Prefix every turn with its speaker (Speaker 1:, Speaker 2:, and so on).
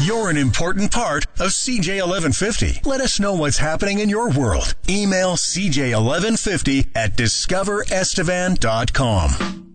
Speaker 1: You're an important part of CJ 1150. Let us know what's happening in your world. Email CJ1150 at discoverestevan.com.